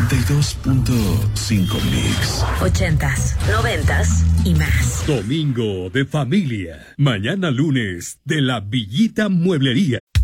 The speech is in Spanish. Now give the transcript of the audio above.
92.5 Mix. 80s, 90s y más. Domingo de familia. Mañana lunes de la Villita Mueblería.